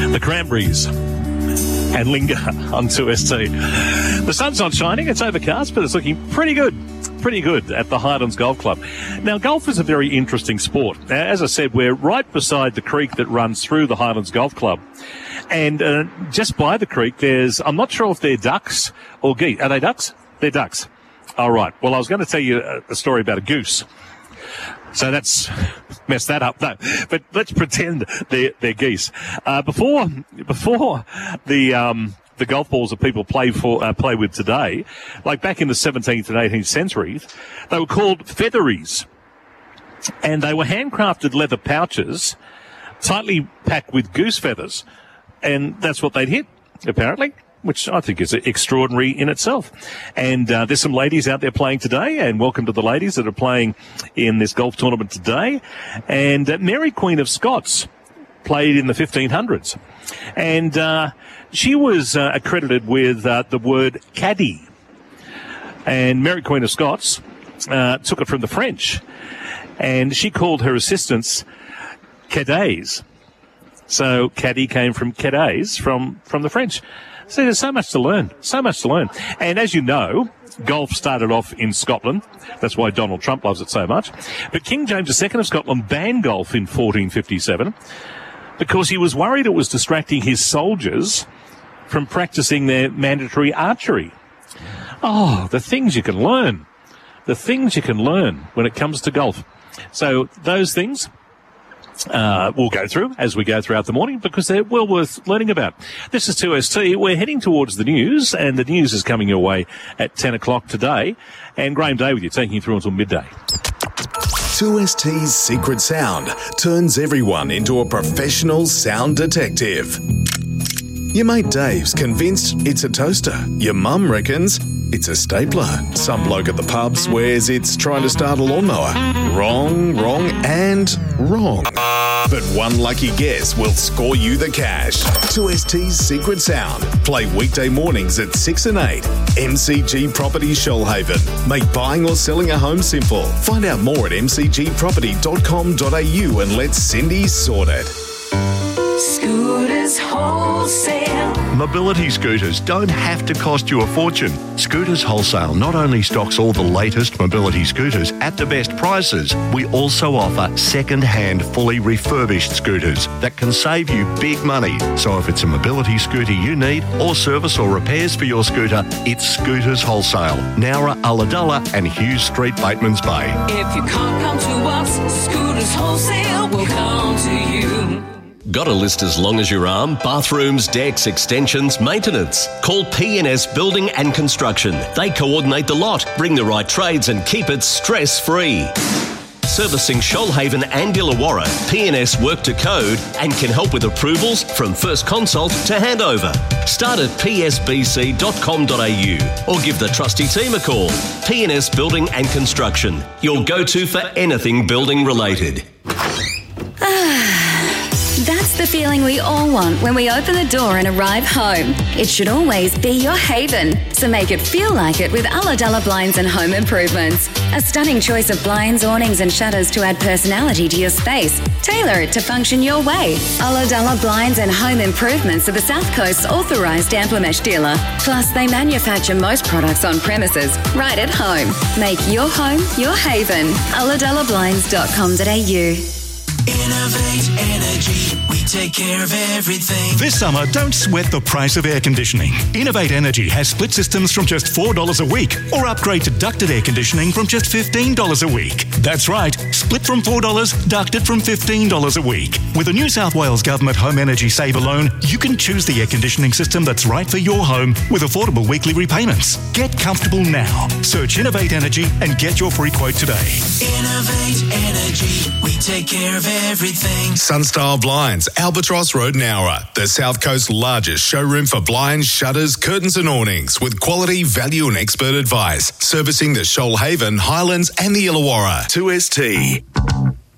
The Cranberries and Linger on 2ST. The sun's not shining, it's overcast, but it's looking pretty good at the Highlands Golf Club. Now, golf is a very interesting sport. As I said, we're right beside the creek that runs through the Highlands Golf Club. And just by the creek, I'm not sure if they're ducks or geese. Are they ducks? They're ducks. All right. Well, I was going to tell you a story about a goose. So that's messed that up. No, but let's pretend they're geese. Before the golf balls that people play with today, like back in the 17th and 18th centuries, they were called featheries, and they were handcrafted leather pouches, tightly packed with goose feathers, and that's what they'd hit, apparently, which I think is extraordinary in itself. And there's some ladies out there playing today, and welcome to the ladies that are playing in this golf tournament today. And Mary Queen of Scots played in the 1500s, and she was accredited with the word caddy. And Mary Queen of Scots took it from the French, and she called her assistants cadets. So caddy came from cadets from the French. So there's so much to learn, And as you know, golf started off in Scotland. That's why Donald Trump loves it so much. But King James II of Scotland banned golf in 1457 because he was worried it was distracting his soldiers from practicing their mandatory archery. Oh, the things you can learn. When it comes to golf. So those things we'll go through as we go throughout the morning because they're well worth learning about. This is 2ST. We're heading towards the news, and the news is coming your way at 10 o'clock today. And Graham Day with you, taking you through until midday. 2ST's secret sound turns everyone into a professional sound detective. Your mate Dave's convinced it's a toaster. Your mum reckons it's a stapler. Some bloke at the pub swears it's trying to start a lawnmower. Wrong, and wrong. But one lucky guess will score you the cash. 2ST's secret sound. Play weekday mornings at 6 and 8. MCG Property Shoalhaven. Make buying or selling a home simple. Find out more at mcgproperty.com.au and let Cindy sort it. Scooters Wholesale. Mobility scooters don't have to cost you a fortune. Scooters Wholesale not only stocks all the latest mobility scooters at the best prices, we also offer second-hand, fully refurbished scooters that can save you big money. So if it's a mobility scooter you need, or service or repairs for your scooter, it's Scooters Wholesale, Nowra, Ulladulla and Hughes Street, Batemans Bay. If you can't come to us, Scooters Wholesale will come to you. Got a list as long as your arm? Bathrooms, decks, extensions, maintenance. Call P&S Building and Construction. They coordinate the lot, bring the right trades and keep it stress-free. Servicing Shoalhaven and Illawarra, P&S work to code and can help with approvals from first consult to handover. Start at psbc.com.au or give the trusty team a call. P&S Building and Construction, your go-to for anything building related. That's the feeling we all want when we open the door and arrive home. It should always be your haven, so make it feel like it with Ulladulla Blinds and Home Improvements. A stunning choice of blinds, awnings and shutters to add personality to your space. Tailor it to function your way. Ulladulla Blinds and Home Improvements are the South Coast's authorised Amplimesh dealer. Plus, they manufacture most products on premises, right at home. Make your home your haven. ulladullablinds.com.au. Innovate Energy, we take care of everything. This summer, don't sweat the price of air conditioning. Innovate Energy has split systems from just $4 a week, or upgrade to ducted air conditioning from just $15 a week. That's right, split from $4, ducted from $15 a week. With a New South Wales Government Home Energy Saver loan, you can choose the air conditioning system that's right for your home with affordable weekly repayments. Get comfortable now. Search Innovate Energy and get your free quote today. Innovate Energy, we take care of everything. Sunstyle Blinds, Albatross Road, Nowra, the South Coast's largest showroom for blinds, shutters, curtains and awnings with quality, value and expert advice. Servicing the Shoalhaven, Highlands and the Illawarra. 2ST.